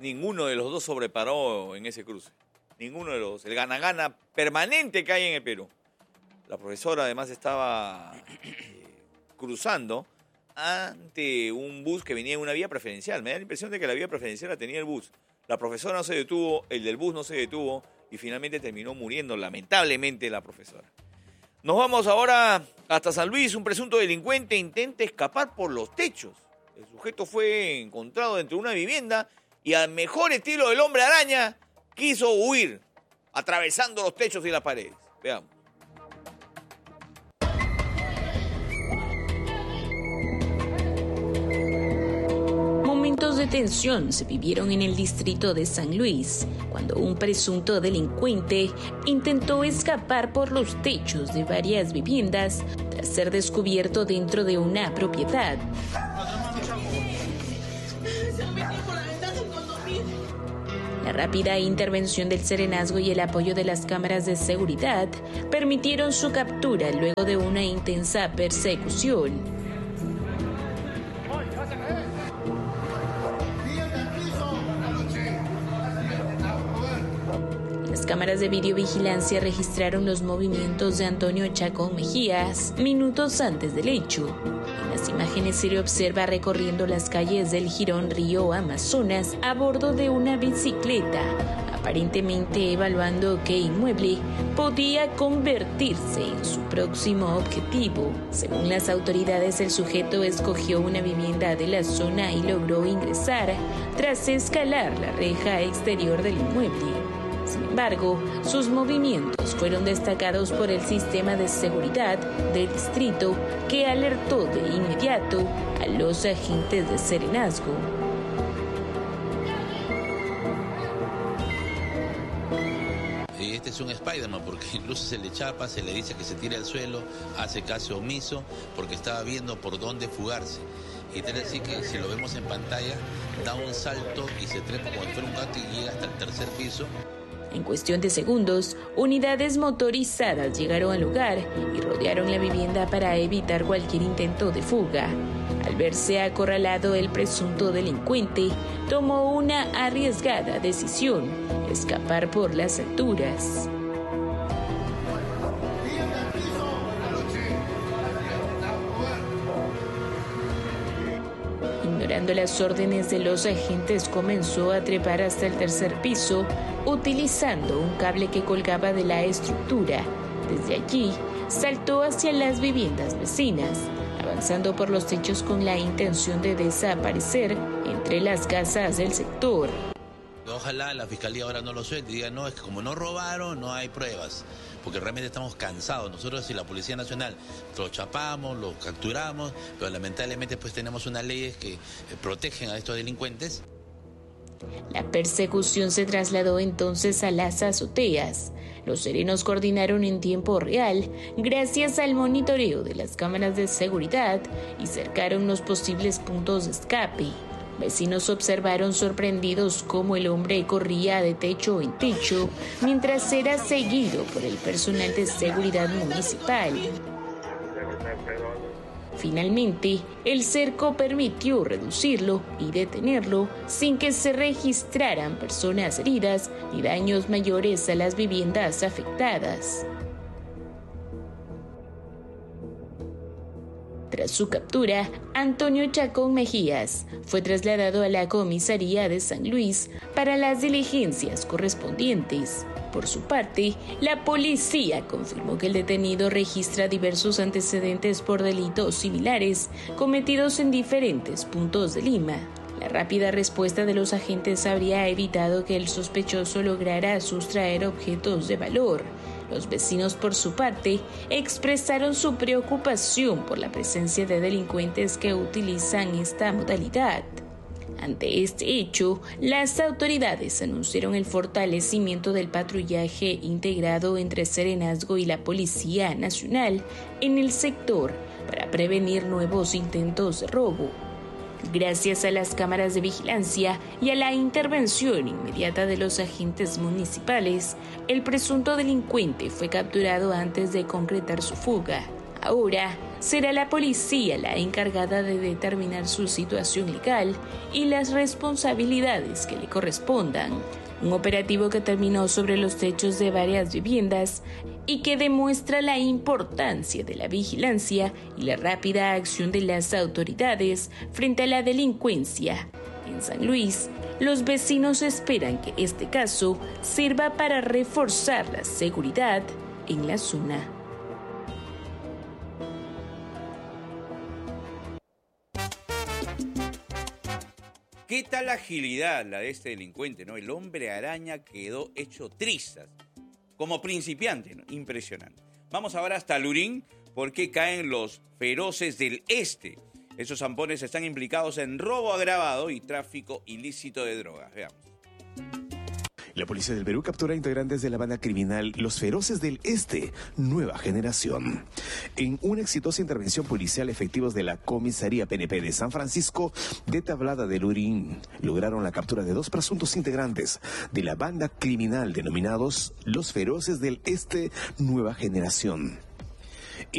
ninguno de los dos sobreparó en ese cruce. Ninguno de los dos. El gana-gana permanente que hay en el Perú. La profesora además estaba cruzando ante un bus que venía en una vía preferencial. Me da la impresión de que la vía preferencial la tenía el bus. La profesora no se detuvo, el del bus no se detuvo y finalmente terminó muriendo lamentablemente la profesora. Nos vamos ahora hasta San Luis. Un presunto delincuente intenta escapar por los techos. El sujeto fue encontrado dentro de una vivienda y al mejor estilo del hombre araña quiso huir, atravesando los techos y las paredes. Veamos. Momentos de tensión se vivieron en el distrito de San Luis, cuando un presunto delincuente intentó escapar por los techos de varias viviendas tras ser descubierto dentro de una propiedad. La rápida intervención del Serenazgo y el apoyo de las cámaras de seguridad permitieron su captura luego de una intensa persecución. Las cámaras de videovigilancia registraron los movimientos de Antonio Chacón Mejías minutos antes del hecho. En las imágenes se le observa recorriendo las calles del jirón Río Amazonas a bordo de una bicicleta, aparentemente evaluando qué inmueble podía convertirse en su próximo objetivo. Según las autoridades, el sujeto escogió una vivienda de la zona y logró ingresar tras escalar la reja exterior del inmueble. Sin embargo, sus movimientos fueron destacados por el sistema de seguridad del distrito, que alertó de inmediato a los agentes de Serenazgo. Este es un Spider-Man porque incluso se le chapa, se le dice que se tire al suelo, hace caso omiso porque estaba viendo por dónde fugarse. Y tiene que decir que si lo vemos en pantalla, da un salto y se trepa como si fuera un gato y llega hasta el tercer piso. En cuestión de segundos, unidades motorizadas llegaron al lugar y rodearon la vivienda para evitar cualquier intento de fuga. Al verse acorralado, el presunto delincuente tomó una arriesgada decisión: escapar por las alturas. Ignorando las órdenes de los agentes, comenzó a trepar hasta el tercer piso, utilizando un cable que colgaba de la estructura. Desde allí, saltó hacia las viviendas vecinas, avanzando por los techos con la intención de desaparecer entre las casas del sector. Ojalá la fiscalía ahora no lo suelte y diga, no, es que como no robaron, no hay pruebas, porque realmente estamos cansados. Nosotros y la Policía Nacional los chapamos, los capturamos, pero lamentablemente pues tenemos unas leyes que protegen a estos delincuentes. La persecución se trasladó entonces a las azoteas. Los serenos coordinaron en tiempo real gracias al monitoreo de las cámaras de seguridad y cercaron los posibles puntos de escape. Vecinos observaron sorprendidos cómo el hombre corría de techo en techo mientras era seguido por el personal de seguridad municipal. Finalmente, el cerco permitió reducirlo y detenerlo sin que se registraran personas heridas ni daños mayores a las viviendas afectadas. Tras su captura, Antonio Chacón Mejías fue trasladado a la comisaría de San Luis para las diligencias correspondientes. Por su parte, la policía confirmó que el detenido registra diversos antecedentes por delitos similares cometidos en diferentes puntos de Lima. La rápida respuesta de los agentes habría evitado que el sospechoso lograra sustraer objetos de valor. Los vecinos, por su parte, expresaron su preocupación por la presencia de delincuentes que utilizan esta modalidad. Ante este hecho, las autoridades anunciaron el fortalecimiento del patrullaje integrado entre Serenazgo y la Policía Nacional en el sector para prevenir nuevos intentos de robo. Gracias a las cámaras de vigilancia y a la intervención inmediata de los agentes municipales, el presunto delincuente fue capturado antes de concretar su fuga. Ahora, será la policía la encargada de determinar su situación legal y las responsabilidades que le correspondan. Un operativo que terminó sobre los techos de varias viviendas y que demuestra la importancia de la vigilancia y la rápida acción de las autoridades frente a la delincuencia. En San Luis, los vecinos esperan que este caso sirva para reforzar la seguridad en la zona. ¿Qué tal agilidad la de este delincuente, ¿no? El hombre araña quedó hecho trizas, como principiante, ¿no? Impresionante. Vamos ahora hasta Lurín, porque caen los feroces del este. Esos zampones están implicados en robo agravado y tráfico ilícito de drogas. Veamos. La policía del Perú captura a integrantes de la banda criminal Los Feroces del Este, Nueva Generación. En una exitosa intervención policial, efectivos de la comisaría PNP de San Francisco de Tablada de Lurín lograron la captura de 2 presuntos integrantes de la banda criminal denominados Los Feroces del Este, Nueva Generación.